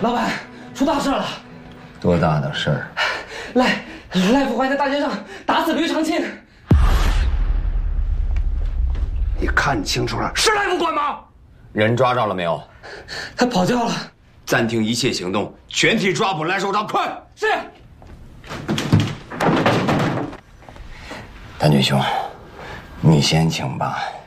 老板，出大事了！ 多大的事儿？ 赖副怀在大街上打死了于长青。 你看清楚了，是赖副官吗？ 人抓着了没有？ 他跑掉了。 暂停一切行动，全体抓捕赖首长，快！ 是。 谭军兄，你先请吧。